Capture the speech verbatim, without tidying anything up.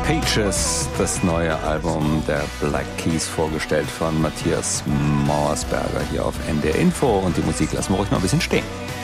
Pages, das neue Album der Black Keys, vorgestellt von Matthias Mauersberger hier auf N D R Info. Und die Musik lassen wir ruhig noch ein bisschen stehen.